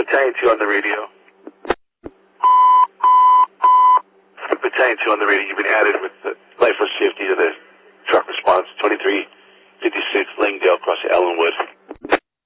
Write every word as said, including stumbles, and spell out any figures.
Battalion two on the radio. Battalion two on the radio. You've been added with the lifeless safety to the truck response. twenty-three fifty-six Langdale across Ellenwood.